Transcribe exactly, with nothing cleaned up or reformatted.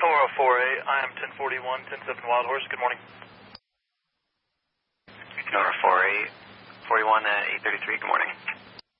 Nora four eight, I am ten forty-one, ten seven Wild Horse. Good morning. Nora four eight, forty-one at eight thirty-three. Good morning.